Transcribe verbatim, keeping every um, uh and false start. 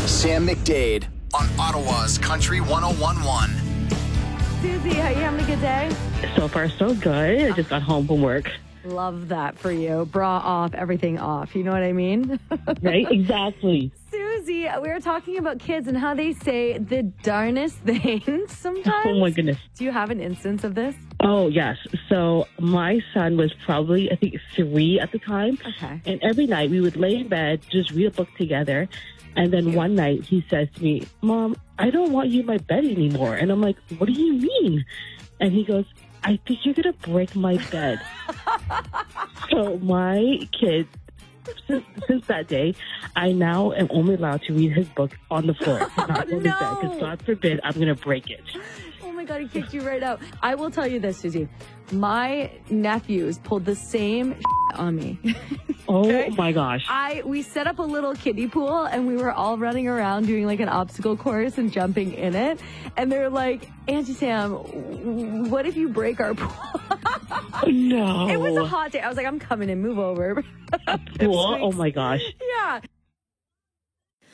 Sam McDade on Ottawa's Country one oh one point one. Susie, are you having a good day? So far, so good. I just got home from work. Love that for you. Bra off, everything off. You know what I mean? Right? Exactly. Susie, we were talking about kids and how they say the darnest things sometimes. Oh, my goodness. Do you have an instance of this? Oh, yes. So my son was probably, I think, three at the time. Okay. And every night we would lay in bed, just read a book together. And then Cute. one night he says to me, Mom, I don't want you in my bed anymore. And I'm like, what do you mean? And he goes, I think you're going to break my bed. So my kid, since, since that day, I now am only allowed to read his book on the floor, not on the No. bed, because God forbid I'm going to break it. Oh my God, he kicked you right out. I will tell you this, Susie. My nephews pulled the same on me. Oh, Okay. my gosh. I we set up a little kiddie pool and we were all running around doing like an obstacle course and jumping in it. And they're like, Auntie Sam, what if you break our pool? Oh, no. It was a hot day. I was like, I'm coming in, move over. Pool? Oh, my gosh. Yeah.